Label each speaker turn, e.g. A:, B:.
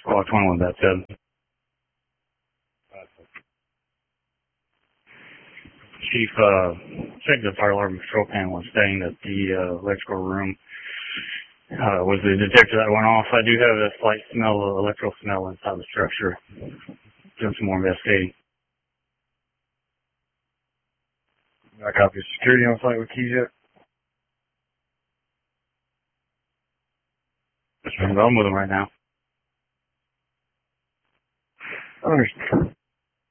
A: Squad 21, that said. Chief, checked the fire alarm control panel and saying that the electrical room was the detector that went off. I do have a slight smell of electrical smell inside the structure. Doing some more investigating.
B: I copy. Security on site with keys yet?
A: I'm with them right now.
B: Understood.